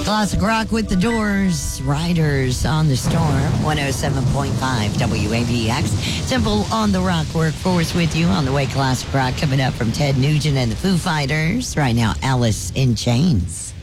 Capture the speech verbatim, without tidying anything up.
Classic rock with the Doors, Riders on the Storm, one oh seven point five W A B X. Temple on the Rock Workforce with you on the way. Classic rock coming up from Ted Nugent and the Foo Fighters. Right now, Alice in Chains.